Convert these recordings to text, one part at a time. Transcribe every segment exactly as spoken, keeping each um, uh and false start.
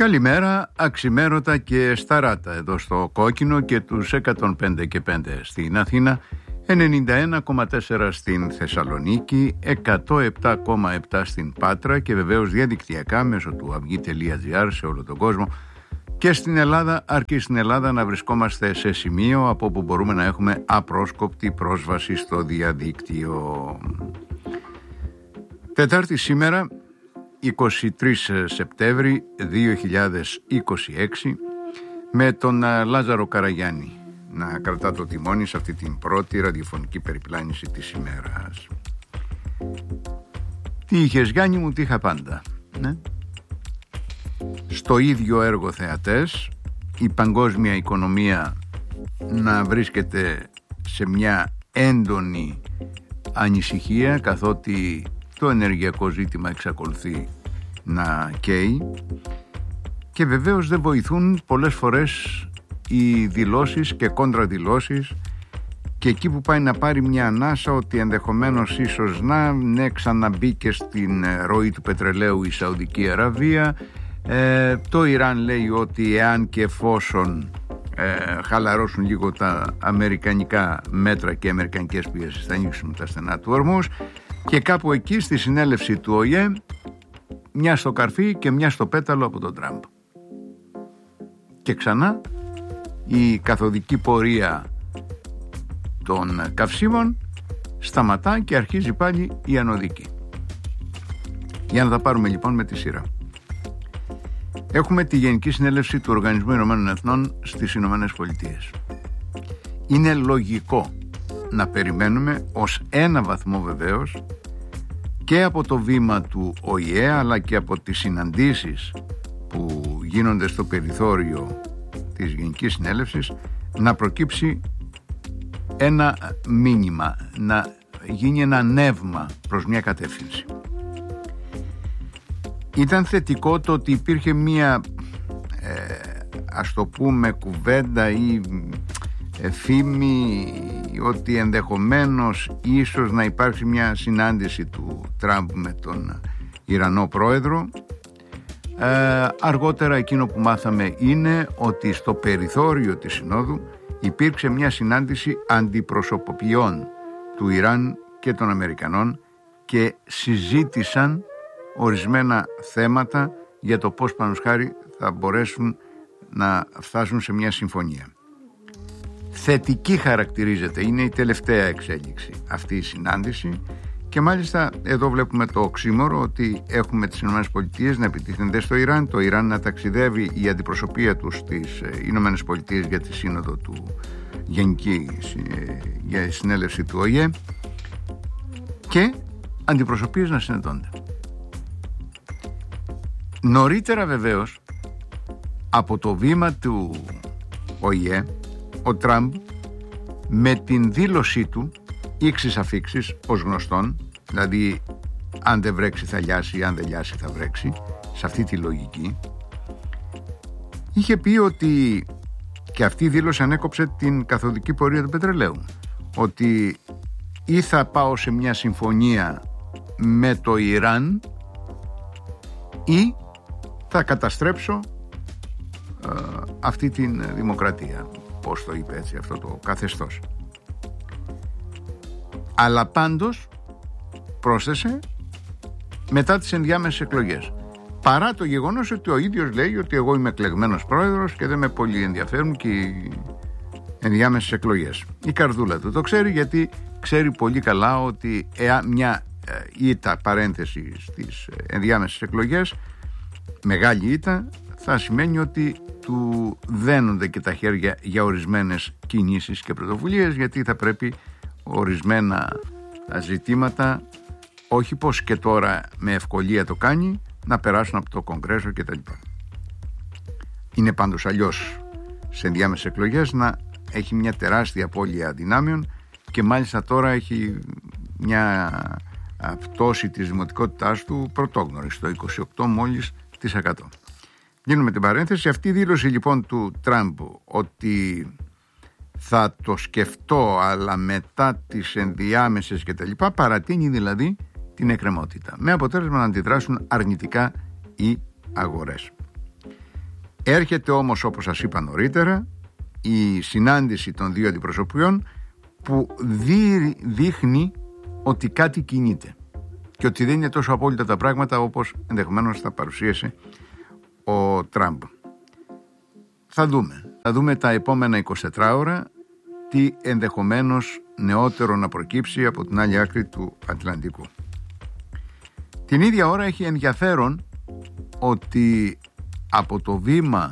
Καλημέρα, αξιμέρωτα και σταράτα εδώ στο Κόκκινο και τους εκατόν πέντε και πέντε στην Αθήνα, ενενήντα ένα κόμμα τέσσερα στην Θεσσαλονίκη, εκατόν επτά κόμμα επτά στην Πάτρα και βεβαίως διαδικτυακά μέσω του αυγή τελεία τζι άρ σε όλο τον κόσμο και στην Ελλάδα, αρκεί στην Ελλάδα να βρισκόμαστε σε σημείο από όπου μπορούμε να έχουμε απρόσκοπτη πρόσβαση στο διαδίκτυο. Τετάρτη σήμερα, είκοσι τρεις Σεπτέμβρη δύο χιλιάδες είκοσι έξι, με τον Λάζαρο Καραγιάννη να κρατά το τιμόνι σε αυτή την πρώτη ραδιοφωνική περιπλάνηση της ημέρας. Τι είχες Γιάννη μου, τι είχα πάντα, ναι? Στο ίδιο έργο θεατές, η παγκόσμια οικονομία να βρίσκεται σε μια έντονη ανησυχία, καθότι το ενεργειακό ζήτημα εξακολουθεί να καίει και βεβαίως δεν βοηθούν πολλές φορές οι δηλώσεις και κόντρα-δηλώσεις και εκεί που πάει να πάρει μια ανάσα ότι ενδεχομένως ίσως να ναι, ξαναμπήκε στην ροή του πετρελαίου η Σαουδική Αραβία. Ε, το Ιράν λέει ότι εάν και εφόσον ε, χαλαρώσουν λίγο τα αμερικανικά μέτρα και αμερικανικές πιέσεις θα ανοίξουν τα στενά του Ορμούς. Και κάπου εκεί στη συνέλευση του Ο Η Ε, μια στο καρφί και μια στο πέταλο από τον Τραμπ. Και ξανά η καθοδική πορεία των καυσίμων σταματά και αρχίζει πάλι η ανωδική. Για να τα πάρουμε λοιπόν με τη σειρά. Έχουμε τη Γενική Συνέλευση του Οργανισμού Ηνωμένων Εθνών στις Ηνωμένες Πολιτείες. Είναι λογικό να περιμένουμε ως ένα βαθμό βεβαίως και από το βήμα του Ο Η Ε αλλά και από τις συναντήσεις που γίνονται στο περιθώριο της Γενικής Συνέλευσης να προκύψει ένα μήνυμα, να γίνει ένα νεύμα προς μια κατεύθυνση. Ήταν θετικό το ότι υπήρχε μια ε, ας το πούμε κουβέντα ή φήμη ότι ενδεχομένως ίσως να υπάρξει μια συνάντηση του Τραμπ με τον Ιρανό πρόεδρο. Ε, αργότερα εκείνο που μάθαμε είναι ότι στο περιθώριο της Συνόδου υπήρξε μια συνάντηση αντιπροσωποποιών του Ιράν και των Αμερικανών και συζήτησαν ορισμένα θέματα για το πώς πάνω χάρη θα μπορέσουν να φτάσουν σε μια συμφωνία. Θετική χαρακτηρίζεται, είναι η τελευταία εξέλιξη αυτή η συνάντηση και μάλιστα εδώ βλέπουμε το οξύμορο ότι έχουμε τις ΗΠΑ να επιτίθενται στο Ιράν, το Ιράν να ταξιδεύει η αντιπροσωπεία του στις ΗΠΑ για τη σύνοδο του Γενική για Συνέλευση του Ο Η Ε και αντιπροσωπείες να συναντώνται. Νωρίτερα βεβαίως από το βήμα του Ο Η Ε ο Τραμπ με την δήλωσή του ήξης αφήξης ως γνωστόν, δηλαδή αν δεν βρέξει θα λιάσει, αν δεν λιάσει θα βρέξει, σε αυτή τη λογική, είχε πει ότι, και αυτή η δήλωση ανέκοψε την καθοδική πορεία του πετρελαίου, ότι ή θα πάω σε μια συμφωνία με το Ιράν ή θα καταστρέψω ε, αυτή την δημοκρατία, πώς το είπε έτσι αυτό το καθεστώς. Αλλά πάντως πρόσθεσε μετά τις ενδιάμεσες εκλογές, παρά το γεγονός ότι ο ίδιος λέει ότι εγώ είμαι εκλεγμένος πρόεδρος και δεν με πολύ ενδιαφέρουν και οι ενδιάμεσες εκλογές. Η καρδούλα του το ξέρει, γιατί ξέρει πολύ καλά ότι μια ήττα παρένθεση στις ενδιάμεσες εκλογές, μεγάλη ήττα, θα σημαίνει ότι του δένονται και τα χέρια για ορισμένες κινήσεις και πρωτοβουλίες, γιατί θα πρέπει ορισμένα ζητήματα, όχι πως και τώρα με ευκολία το κάνει, να περάσουν από το Κογκρέσο κτλ. Είναι πάντως αλλιώς σε ενδιάμεσες εκλογές να έχει μια τεράστια απώλεια δυνάμεων και μάλιστα τώρα έχει μια πτώση της δημοτικότητάς του πρωτόγνωρη, στο είκοσι οκτώ μόλις της εκατό. Γίνουμε την παρένθεση. Αυτή η δήλωση λοιπόν του Τραμπ ότι θα το σκεφτώ αλλά μετά τις ενδιάμεσες και τα λοιπά, παρατείνει δηλαδή την εκκρεμότητα, με αποτέλεσμα να αντιδράσουν αρνητικά οι αγορές. Έρχεται όμως, όπως σας είπα νωρίτερα, η συνάντηση των δύο αντιπροσωπιών που δι, δείχνει ότι κάτι κινείται και ότι δεν είναι τόσο απόλυτα τα πράγματα όπως ενδεχομένως θα παρουσίασε ο Τραμπ. Θα δούμε. Θα δούμε τα επόμενα εικοσιτέσσερις ώρα τι ενδεχομένως νεότερο να προκύψει από την άλλη άκρη του Ατλαντικού. Την ίδια ώρα έχει ενδιαφέρον ότι από το βήμα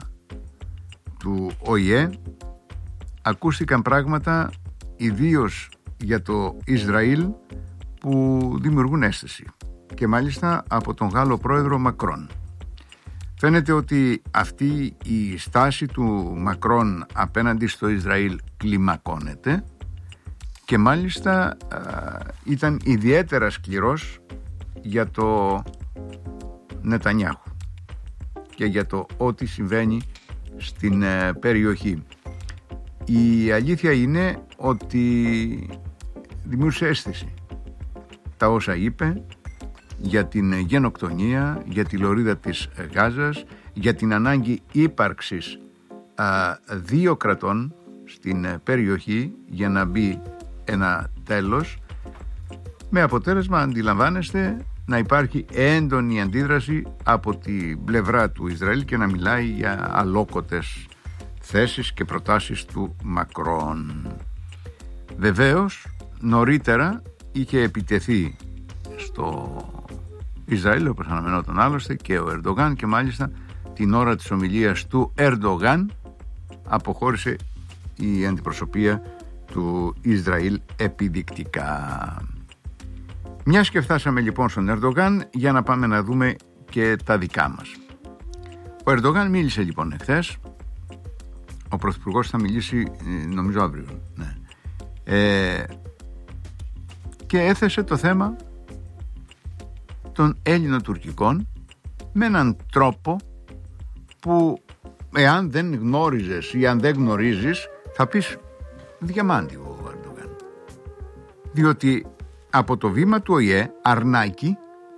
του Ο Η Ε ακούστηκαν πράγματα ιδίως για το Ισραήλ που δημιουργούν αίσθηση, και μάλιστα από τον Γάλλο πρόεδρο Μακρόν. Φαίνεται ότι αυτή η στάση του Μακρόν απέναντι στο Ισραήλ κλιμακώνεται και μάλιστα α, ήταν ιδιαίτερα σκληρός για το Νετανιάχου και για το ό,τι συμβαίνει στην ε, περιοχή. Η αλήθεια είναι ότι δημιούργησε αίσθηση τα όσα είπε για την γενοκτονία, για τη λωρίδα της Γάζας, για την ανάγκη ύπαρξης α, δύο κρατών στην περιοχή για να μπει ένα τέλος, με αποτέλεσμα, αντιλαμβάνεστε, να υπάρχει έντονη αντίδραση από την πλευρά του Ισραήλ και να μιλάει για αλόκοτες θέσεις και προτάσεις του Μακρόν. Βεβαίως, νωρίτερα είχε επιτεθεί στο Ισραήλ, όπως αναμενόταν άλλωστε, και ο Ερντογάν, και μάλιστα την ώρα της ομιλίας του Ερντογάν αποχώρησε η αντιπροσωπεία του Ισραήλ επιδεικτικά. Μιας και φτάσαμε λοιπόν στον Ερντογάν, για να πάμε να δούμε και τα δικά μας. Ο Ερντογάν μίλησε λοιπόν εχθές. Ο Πρωθυπουργός θα μιλήσει νομίζω αύριο, ναι. ε, και έθεσε το θέμα των Έλληνο-τουρκικών με έναν τρόπο που, εάν δεν γνώριζες ή αν δεν γνωρίζεις, θα πεις διαμάντιο ο Ερντογάν. Διότι από το βήμα του Ο Η Ε, Αρνάκη,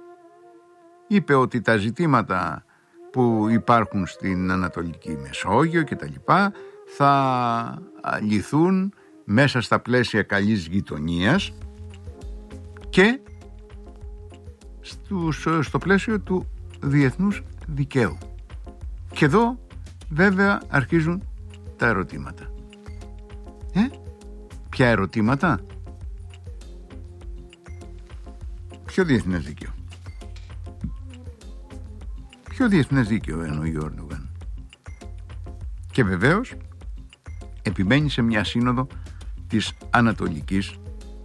είπε ότι τα ζητήματα που υπάρχουν στην Ανατολική Μεσόγειο και τα λοιπά θα λυθούν μέσα στα πλαίσια καλής γειτονίας και στους, στο πλαίσιο του διεθνούς δικαίου. Και εδώ βέβαια αρχίζουν τα ερωτήματα. Ε, ποια ερωτήματα? Ποιο διεθνές δίκαιο? Ποιο διεθνές δίκαιο εννοεί ο Ερντογάν? Και βεβαίως επιμένει σε μια σύνοδο της Ανατολικής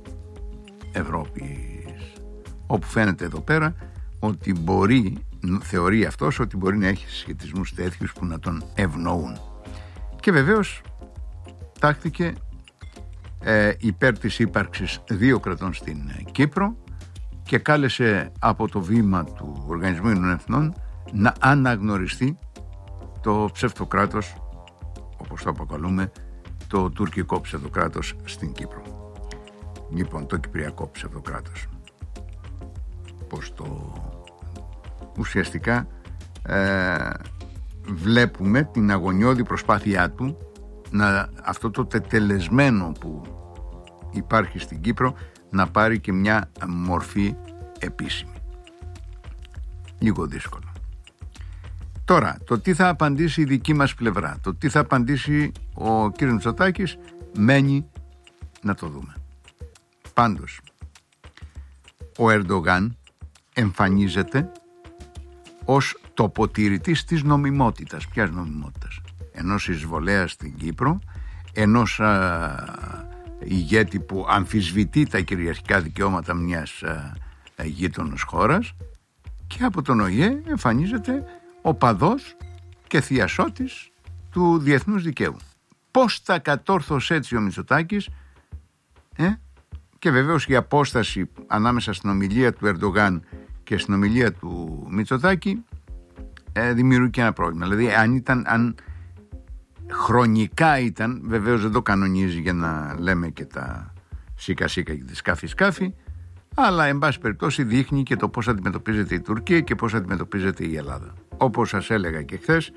Ευρώπης, όπου φαίνεται εδώ πέρα ότι μπορεί, θεωρεί αυτός ότι μπορεί να έχει σχετισμούς τέτοιους που να τον ευνοούν. Και βεβαίως τάχθηκε ε, υπέρ της ύπαρξης δύο κρατών στην Κύπρο και κάλεσε από το βήμα του Οργανισμού Ηνωμένων Εθνών να αναγνωριστεί το ψευτοκράτος, όπως το αποκαλούμε, το τουρκικό ψευτοκράτος στην Κύπρο. Λοιπόν, το κυπριακό ψευτοκράτος. Πως το ουσιαστικά ε, βλέπουμε την αγωνιώδη προσπάθειά του να, αυτό το τετελεσμένο που υπάρχει στην Κύπρο, να πάρει και μια μορφή επίσημη. Λίγο δύσκολο. Τώρα, το τι θα απαντήσει η δική μας πλευρά, το τι θα απαντήσει ο κ. Μητσοτάκης, μένει να το δούμε. Πάντως, ο Ερντογάν εμφανίζεται ως τοποτηρητής της νομιμότητας. Ποιας νομιμότητας? Ενός εισβολέα στην Κύπρο, ενός α, ηγέτη που αμφισβητεί τα κυριαρχικά δικαιώματα μιας α, α, γείτονος χώρας, και από τον Ο Η Ε εμφανίζεται οπαδός και θειασότης του διεθνούς δικαίου. Πώς τα κατόρθωσε έτσι ο Μητσοτάκης? Ε? Και βεβαίως η απόσταση ανάμεσα στην ομιλία του Ερντογάν και στην ομιλία του Μητσοτάκη ε, δημιουργεί και ένα πρόβλημα. Δηλαδή αν ήταν, αν χρονικά ήταν, βεβαίως δεν το κανονίζει για να λέμε και τα σίκα σίκα και τη σκάφη σκάφη, αλλά εν πάση περιπτώσει δείχνει και το πώς αντιμετωπίζεται η Τουρκία και πώς αντιμετωπίζεται η Ελλάδα. Όπως σας έλεγα και χθες,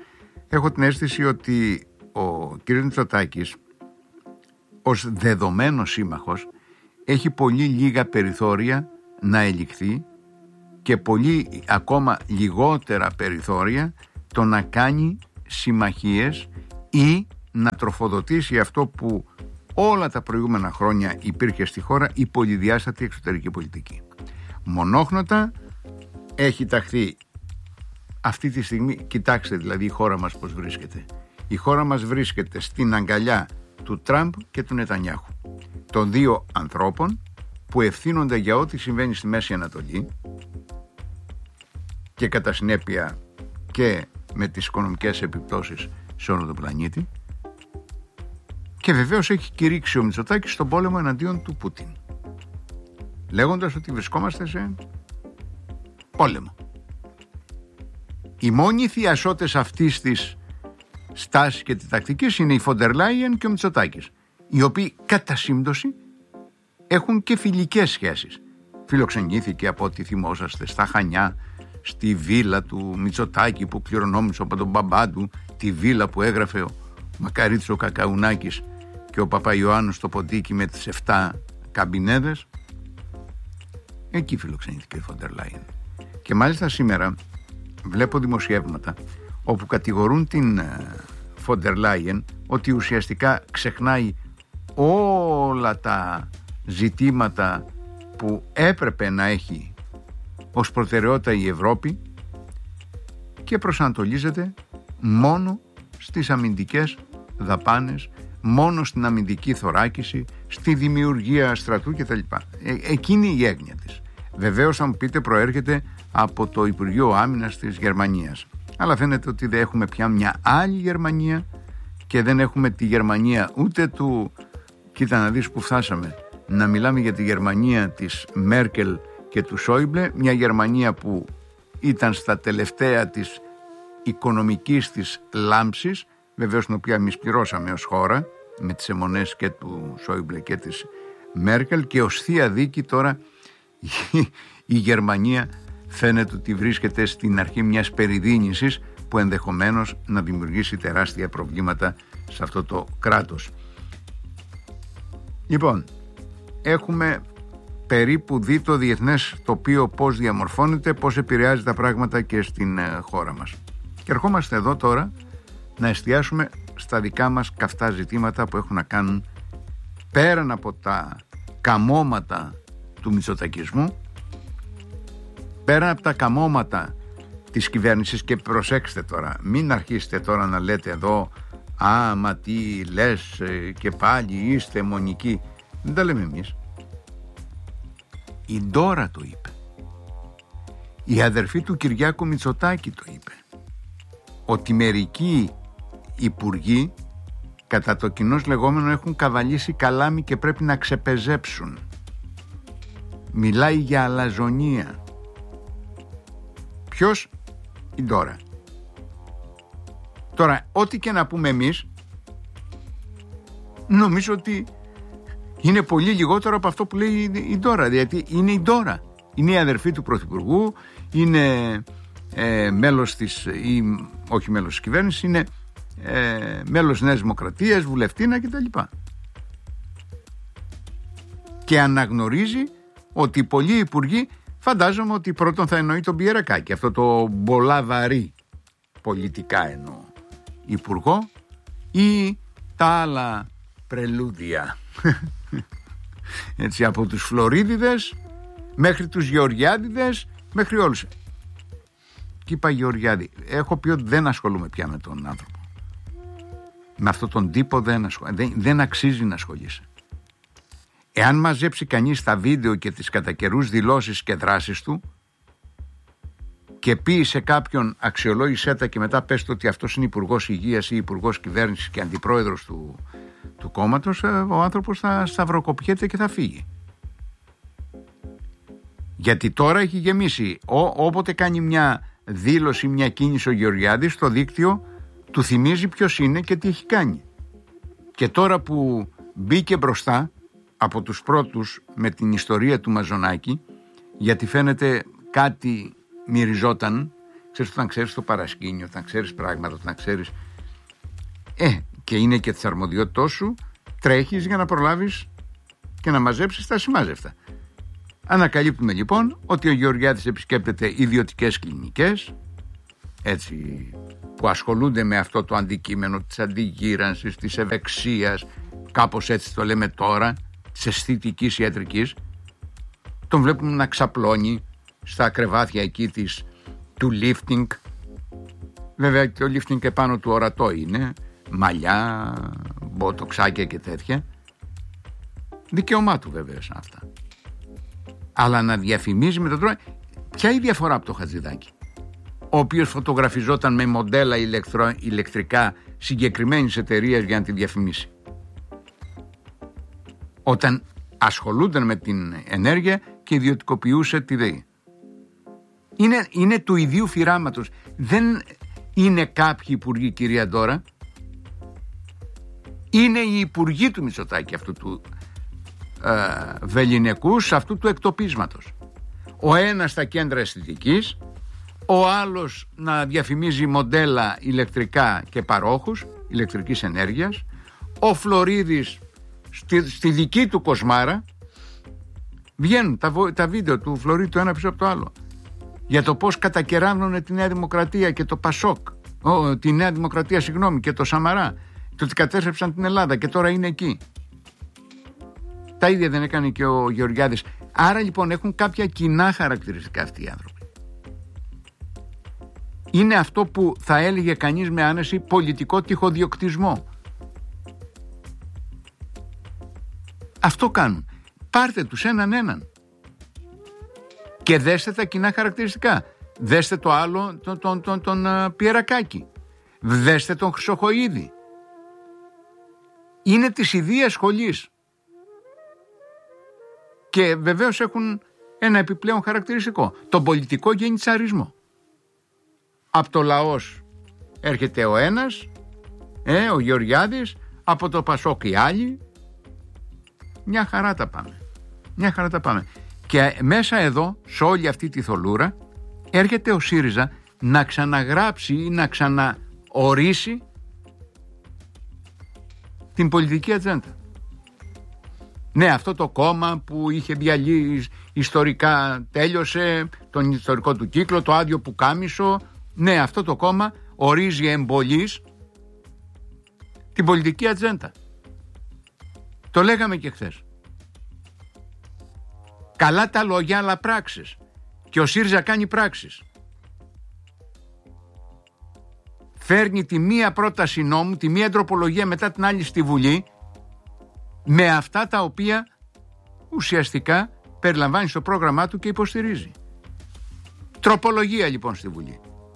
έχω την αίσθηση ότι ο κ. Μητσοτάκης ως δεδομένος σύμμαχος έχει πολύ λίγα περιθώρια να ελιχθεί και πολύ ακόμα λιγότερα περιθώρια το να κάνει συμμαχίες ή να τροφοδοτήσει αυτό που όλα τα προηγούμενα χρόνια υπήρχε στη χώρα, η πολυδιάστατη εξωτερική πολιτική. Μονόχνοτα έχει ταχθεί αυτή τη στιγμή. Κοιτάξτε δηλαδή η χώρα μας πώς βρίσκεται. Η χώρα μας βρίσκεται στην αγκαλιά του Τραμπ και του Νετανιάχου, των δύο ανθρώπων που ευθύνονται για ό,τι συμβαίνει στη Μέση Ανατολή και κατά συνέπεια και με τις οικονομικές επιπτώσεις σε όλο τον πλανήτη, και βεβαίως έχει κηρύξει ο Μητσοτάκης στον πόλεμο εναντίον του Πούτιν, λέγοντας ότι βρισκόμαστε σε πόλεμο. Οι μόνοι θειασότες αυτής της στάσης και της τακτικής είναι η Φοντερ Λάιεν και ο Μητσοτάκης, οι οποίοι κατά σύμπτωση έχουν και φιλικές σχέσεις. Φιλοξενήθηκε, από ό,τι θυμόσαστε, στα Χανιά, στη βίλα του Μητσοτάκη που κληρονόμησε από τον μπαμπά του, τη βίλα που έγραφε ο Μακαρίτης ο Κακαουνάκης και ο Παπαϊωάννος στο ποντίκι με τις εφτά καμπινέδες. Εκεί φιλοξενήθηκε η Φοντερ Λάιεν. Και μάλιστα σήμερα βλέπω δημοσιεύματα όπου κατηγορούν την Φοντερ Λάιεν ότι ουσιαστικά ξεχνάει όλα τα ζητήματα που έπρεπε να έχει ως προτεραιότητα η Ευρώπη και προσανατολίζεται μόνο στις αμυντικές δαπάνες, μόνο στην αμυντική θωράκιση, στη δημιουργία στρατού κτλ. Ε, εκείνη η έγνοια της. Βεβαίως θα μου πείτε προέρχεται από το Υπουργείο Άμυνας της Γερμανίας. Αλλά φαίνεται ότι δεν έχουμε πια μια άλλη Γερμανία και δεν έχουμε τη Γερμανία ούτε του, κοίτα να δεις που φτάσαμε, να μιλάμε για τη Γερμανία της Μέρκελ και του Σόιμπλε, μια Γερμανία που ήταν στα τελευταία της οικονομικής της λάμψης, βεβαίως την οποία εμείς πληρώσαμε ως χώρα με τις αιμονές και του Σόιμπλε και της Μέρκελ, και ως θεία δίκη τώρα η, η Γερμανία φαίνεται ότι βρίσκεται στην αρχή μιας περιδίνησης που ενδεχομένως να δημιουργήσει τεράστια προβλήματα σε αυτό το κράτος. Λοιπόν, έχουμε περίπου δει το διεθνές τοπίο πώς διαμορφώνεται, πώς επηρεάζει τα πράγματα και στην χώρα μας. Και ερχόμαστε εδώ τώρα να εστιάσουμε στα δικά μας καυτά ζητήματα που έχουν να κάνουν πέραν από τα καμώματα του μητσοτακισμού, πέραν από τα καμώματα της κυβέρνησης. Και προσέξτε τώρα, μην αρχίσετε τώρα να λέτε εδώ «Α, μα τι λες και πάλι είστε μονικοί». Δεν τα λέμε εμείς. Η Ντόρα το είπε. Η αδερφή του Κυριάκου Μητσοτάκη το είπε. Ότι μερικοί υπουργοί κατά το κοινώς λεγόμενο έχουν καβαλήσει καλάμι και πρέπει να ξεπεζέψουν. Μιλάει για αλαζονία. Ποιος? Η Ντόρα. Τώρα, ό,τι και να πούμε εμείς, νομίζω ότι είναι πολύ λιγότερο από αυτό που λέει η Ντόρα. Γιατί είναι η Ντόρα. Είναι η αδερφή του Πρωθυπουργού, είναι ε, μέλος της, ή όχι μέλος της κυβέρνησης, είναι ε, μέλος Νέας Δημοκρατίας, βουλευτήνα κτλ. Και αναγνωρίζει ότι πολλοί υπουργοί, φαντάζομαι ότι πρώτον θα εννοεί τον Πιερακάκη, αυτό το μπολαβαρή πολιτικά εννοώ υπουργό, ή τα άλλα πρελούδια. Έτσι, από τους Φλωρίδιδες μέχρι τους Γεωργιάδιδες μέχρι όλους. Και είπα Γεωργιάδη, έχω πει ότι δεν ασχολούμαι πια με τον άνθρωπο, με αυτόν τον τύπο δεν, ασχολ... δεν, δεν αξίζει να ασχολείσαι. Εάν μαζέψει κανείς τα βίντεο και τις κατά καιρούς δηλώσεις και δράσεις του και πει σε κάποιον αξιολόγησέ τα και μετά πες το ότι αυτός είναι υπουργός υγείας ή υπουργός κυβέρνησης και αντιπρόεδρος του, του κόμματος, ο άνθρωπος θα σταυροκοπιέται και θα φύγει. Γιατί τώρα έχει γεμίσει. Ό, όποτε κάνει μια δήλωση, μια κίνηση ο Γεωργιάδης, στο δίκτυο του θυμίζει ποιος είναι και τι έχει κάνει. Και τώρα που μπήκε μπροστά από τους πρώτους με την ιστορία του Μαζονάκη, γιατί φαίνεται κάτι μυριζόταν Ξέρεις, όταν ξέρεις το παρασκήνιο, όταν ξέρεις πράγματα, όταν ξέρεις... Ε, και είναι και της αρμοδιότητός σου, τρέχεις για να προλάβεις και να μαζέψεις τα ασημάζευτα. Ανακαλύπτουμε λοιπόν ότι ο Γεωργιάδης επισκέπτεται ιδιωτικές κλινικές, έτσι, που ασχολούνται με αυτό το αντικείμενο της αντιγύρανσης, της ευεξίας, κάπως έτσι το λέμε τώρα, της αισθητικής ιατρικής. Τον βλέπουμε να ξαπλώνει στα κρεβάτια εκεί της, του lifting. Βέβαια και το lifting επάνω του ορατό είναι, μαλλιά, μποτοξάκια και τέτοια. Δικαίωμά του βέβαια σαν αυτά. Αλλά να διαφημίζει με τον τρόπο. Ποια είναι η διαφορά από το Χατζηδάκη, ο οποίος φωτογραφιζόταν με μοντέλα ηλεκτρο, ηλεκτρικά συγκεκριμένης εταιρείας για να τη διαφημίσει, όταν ασχολούνταν με την ενέργεια και ιδιωτικοποιούσε τη ΔΕΗ. Είναι, είναι του ιδίου φυράματος. Δεν είναι κάποιοι υπουργοί, κυρία Ντόρα. Είναι οι υπουργοί του Μητσοτάκη, αυτού του ε, βεληνικούς, αυτού του εκτοπίσματος. Ο ένας στα κέντρα αισθητικής, ο άλλος να διαφημίζει μοντέλα ηλεκτρικά και παρόχους ηλεκτρικής ενέργειας, ο Φλωρίδης στη, στη δική του κοσμάρα. Βγαίνουν τα, τα βίντεο του Φλωρίδη το ένα πίσω από το άλλο για το πώς κατακεράνωνε τη Νέα Δημοκρατία και το Πασόκ, ο, τη Νέα Δημοκρατία συγγνώμη και το Σαμαρά, το ότι κατέστρεψαν την Ελλάδα και τώρα είναι εκεί. Τα ίδια δεν έκανε και ο Γεωργιάδης. Άρα λοιπόν έχουν κάποια κοινά χαρακτηριστικά αυτοί οι άνθρωποι. Είναι αυτό που θα έλεγε κανείς με άνεση πολιτικό τυχοδιοκτισμό. Αυτό κάνουν. Πάρτε τους έναν έναν και δέστε τα κοινά χαρακτηριστικά. Δέστε το άλλο τον, τον, τον, τον uh, Πιερακάκη. Δέστε τον Χρυσοχοΐδη. Είναι της ιδίας σχολής. Και βεβαίως έχουν ένα επιπλέον χαρακτηριστικό, τον πολιτικό γενιτσαρισμό. Από το λαός έρχεται ο ένας, ε, ο Γεωργιάδης, από το Πασόκ οι άλλοι. Μια χαρά τα πάμε. Μια χαρά τα πάμε. Και μέσα εδώ, σε όλη αυτή τη θολούρα, έρχεται ο ΣΥΡΙΖΑ να ξαναγράψει ή να ξαναορίσει την πολιτική ατζέντα. Ναι, αυτό το κόμμα που είχε διαλύσει ιστορικά τέλειωσε, τον ιστορικό του κύκλο, το άδειο πουκάμισο. Ναι, αυτό το κόμμα ορίζει εμπολής την πολιτική ατζέντα. Το λέγαμε και χθες. Καλά τα λόγια, αλλά πράξεις. Και ο ΣΥΡΙΖΑ κάνει πράξεις. Φέρνει τη μία πρόταση νόμου, τη μία τροπολογία μετά την άλλη στη Βουλή, με αυτά τα οποία ουσιαστικά περιλαμβάνει στο πρόγραμμά του και υποστηρίζει. Τροπολογία λοιπόν στη Βουλή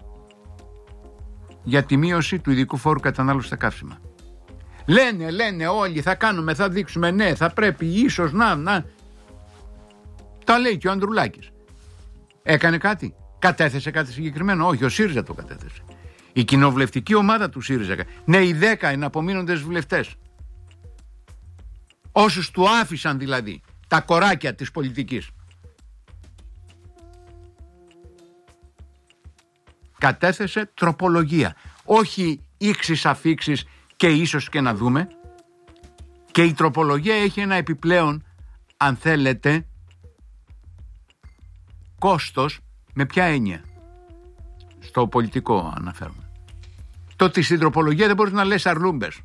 για τη μείωση του ειδικού φόρου κατανάλωσης στα καύσιμα. Λένε, λένε όλοι, θα κάνουμε, θα δείξουμε, ναι, θα πρέπει, ίσως, να, να. Τα λέει και ο Ανδρουλάκης. Έκανε κάτι, κατέθεσε κάτι συγκεκριμένο? Όχι, ο ΣΥΡΙΖΑ το κατέθεσε. Η κοινοβουλευτική ομάδα του ΣΥΡΙΖΑ. Ναι, οι δέκα εναπομείνοντες βουλευτές. Όσους του άφησαν δηλαδή τα κοράκια της πολιτικής. Κατέθεσε τροπολογία. Όχι ήξεις αφήξεις και ίσως και να δούμε. Και η τροπολογία έχει ένα επιπλέον, αν θέλετε, κόστος. Με ποια έννοια? Στο πολιτικό αναφέρομαι. Το ότι στην τροπολογία δεν μπορείς να λες αρλούμπες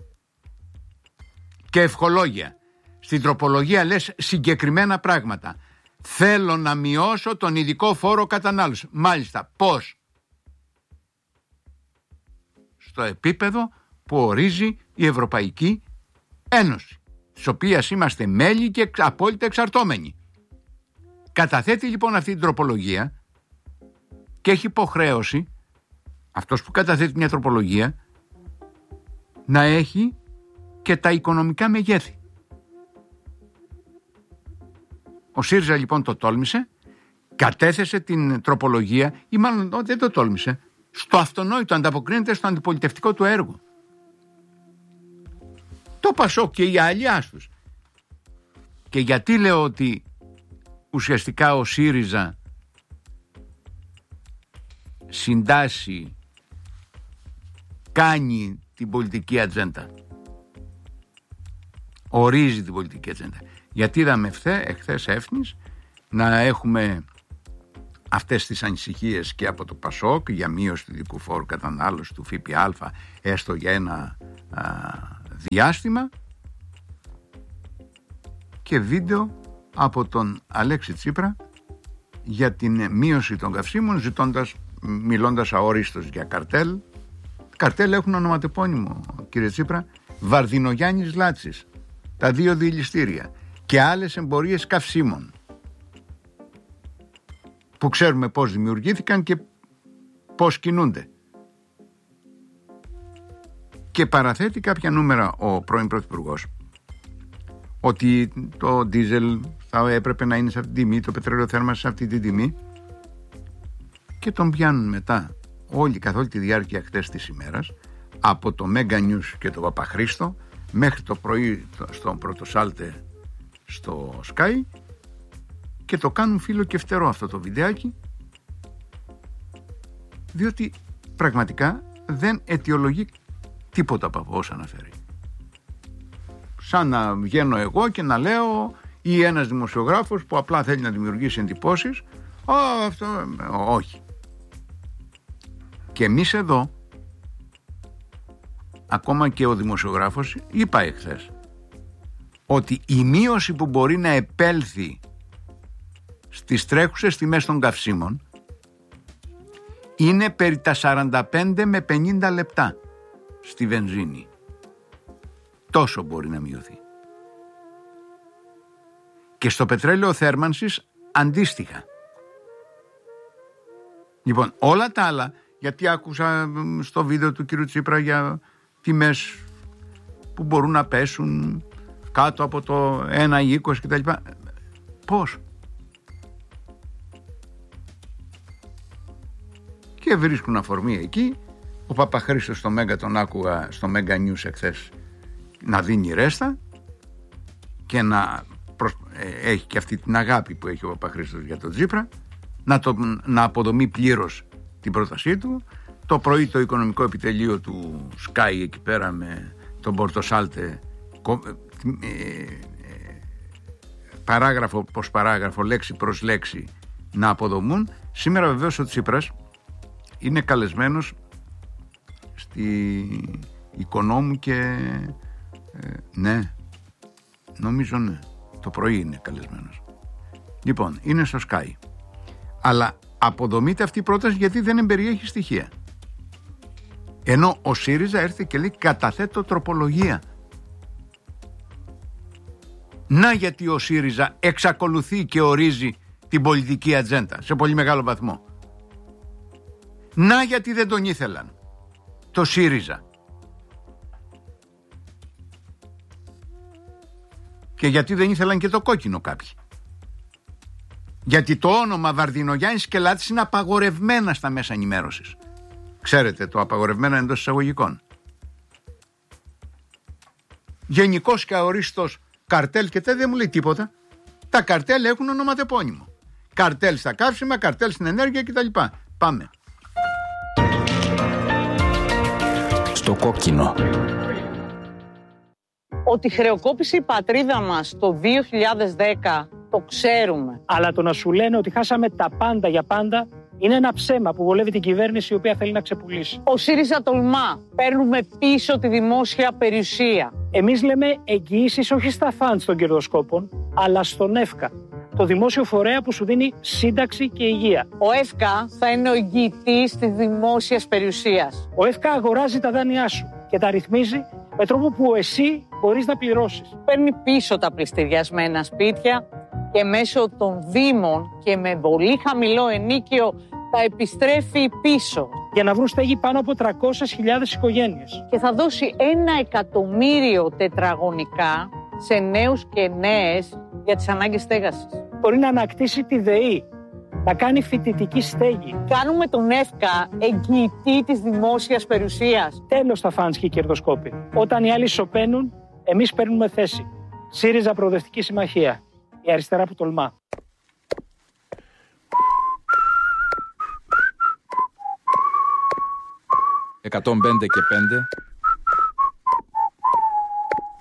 και ευχολόγια. Στην τροπολογία λες συγκεκριμένα πράγματα. Θέλω να μειώσω τον ειδικό φόρο κατανάλωσης. Μάλιστα, πώς? Στο επίπεδο που ορίζει η Ευρωπαϊκή Ένωση, της οποίας είμαστε μέλη και απόλυτα εξαρτώμενοι. Καταθέτει λοιπόν αυτή την τροπολογία και έχει υποχρέωση αυτός που καταθέτει μια τροπολογία να έχει και τα οικονομικά μεγέθη. Ο ΣΥΡΙΖΑ λοιπόν το τόλμησε, κατέθεσε την τροπολογία, ή μάλλον δεν το τόλμησε, στο αυτονόητο, ανταποκρίνεται στο αντιπολιτευτικό του έργο. Το Πασόκ και οι άλλοι άστους. Και γιατί λέω ότι ουσιαστικά ο ΣΥΡΙΖΑ συντάσσει, κάνει την πολιτική ατζέντα. Ορίζει την πολιτική ατζέντα. Γιατί είδαμε εχθές έφνης να έχουμε αυτές τις ανησυχίες και από το ΠΑΣΟΚ για μείωση του ειδικού φόρου κατανάλωση του ΦΠΑ έστω για ένα α, διάστημα, και βίντεο από τον Αλέξη Τσίπρα για την μείωση των καυσίμων, ζητώντας, μιλώντας αόριστος για καρτέλ. Καρτέλ έχουν ονοματεπώνυμο, κύριε Τσίπρα, Βαρδινογιάννης Λάτσης, τα δύο διελιστήρια και άλλες εμπορίες καυσίμων που ξέρουμε πώς δημιουργήθηκαν και πώς κινούνται. Και παραθέτει κάποια νούμερα ο πρώην Πρωθυπουργός, ότι το ντίζελ θα έπρεπε να είναι σε αυτή την τιμή, το πετρέλαιο θέρμανσης σε αυτή την τιμή, και τον πιάνουν μετά όλοι καθ' όλη τη διάρκεια χτες της ημέρας, από το Mega News και το Παπαχρήστο μέχρι το πρωί στον Πρωτοσάλτε στο Sky, και το κάνουν φίλο και φτερό αυτό το βιντεάκι, διότι πραγματικά δεν αιτιολογεί τίποτα από όσα αναφέρει. Σαν να βγαίνω εγώ και να λέω, ή ένας δημοσιογράφος που απλά θέλει να δημιουργήσει εντυπώσεις, «Α, αυτό, όχι». Και εμείς εδώ, ακόμα και ο δημοσιογράφος, είπα εχθές ότι η μείωση που μπορεί να επέλθει στις τρέχουσες τιμές των καυσίμων είναι περί τα σαράντα πέντε με πενήντα λεπτά στη βενζίνη. Τόσο μπορεί να μειωθεί. Και στο πετρέλαιο θέρμανσης αντίστοιχα. Λοιπόν, όλα τα άλλα, γιατί άκουσα στο βίντεο του κύριου Τσίπρα για τιμές που μπορούν να πέσουν κάτω από το ένα είκοσι κτλ. Πώς? Και βρίσκουν αφορμή εκεί. Ο Παπαχρήστος στο Μέγκα, τον άκουγα στο Mega News εχθές, να δίνει ρέστα και να προσ... ε, έχει και αυτή την αγάπη που έχει ο Παπαχρήστος για τον Τσίπρα, να, το, να αποδομεί πλήρως την πρότασή του. Το πρωί το οικονομικό επιτελείο του Sky εκεί πέρα με τον Πορτοσάλτε, ε, ε, παράγραφο προς παράγραφο, λέξη προς λέξη να αποδομούν. Σήμερα βεβαίως ο Τσίπρας είναι καλεσμένος στη Οικονόμου και ε, ναι, νομίζω ναι, το πρωί είναι καλεσμένος. Λοιπόν, είναι στο Sky. Αλλά αποδομείται αυτή η πρόταση γιατί δεν εμπεριέχει στοιχεία. Ενώ ο ΣΥΡΙΖΑ έρθει και λέει καταθέτω τροπολογία. Να γιατί ο ΣΥΡΙΖΑ εξακολουθεί και ορίζει την πολιτική ατζέντα σε πολύ μεγάλο βαθμό. Να γιατί δεν τον ήθελαν το ΣΥΡΙΖΑ. Και γιατί δεν ήθελαν και το κόκκινο κάποιοι. Γιατί το όνομα Βαρδινογιάννης και Λάτσης είναι απαγορευμένα στα μέσα ενημέρωσης. Ξέρετε, το απαγορευμένα εντός εισαγωγικών. Γενικός και αορίστος καρτέλ και τέτοια δεν μου λέει τίποτα. Τα καρτέλ έχουν ονοματεπώνυμο. Καρτέλ στα καύσιμα, καρτέλ στην ενέργεια κτλ. Πάμε. Στο κόκκινο. Ότι χρεοκόπησε η πατρίδα μας το δύο χιλιάδες δέκα το ξέρουμε. Αλλά το να σου λένε ότι χάσαμε τα πάντα για πάντα είναι ένα ψέμα που βολεύει την κυβέρνηση η οποία θέλει να ξεπουλήσει. Ο ΣΥΡΙΖΑ τολμά. Παίρνουμε πίσω τη δημόσια περιουσία. Εμείς λέμε εγγυήσεις όχι στα φαντς των κερδοσκόπων, αλλά στον ΕΦΚΑ, το δημόσιο φορέα που σου δίνει σύνταξη και υγεία. Ο ΕΦΚΑ θα είναι ο εγγυητής της δημόσιας περιουσίας. Ο ΕΦΚΑ αγοράζει τα δάνειά σου και τα ρυθμίζει με τρόπο που εσύ μπορείς να πληρώσεις. Παίρνει πίσω τα πληστηριασμένα σπίτια και μέσω των δήμων και με πολύ χαμηλό ενίκιο τα επιστρέφει πίσω. Για να βρουν στέγη πάνω από τριακόσιες χιλιάδες οικογένειες. Και θα δώσει ένα εκατομμύριο τετραγωνικά σε νέους και νέες για τις ανάγκες στέγασης. Μπορεί να ανακτήσει τη ΔΕΗ, να κάνει φοιτητική στέγη. Κάνουμε τον ΕΦΚΑ εγγυητή της δημόσιας περιουσίας. Τέλος τα φαντς και οι κερδοσκόποι. Όταν οι άλλοι σωπαίνουν, εμείς παίρνουμε θέση. ΣΥΡΙΖΑ Προοδευτική Συμμαχία. Η αριστερά που τολμά. εκατόν πέντε και πέντε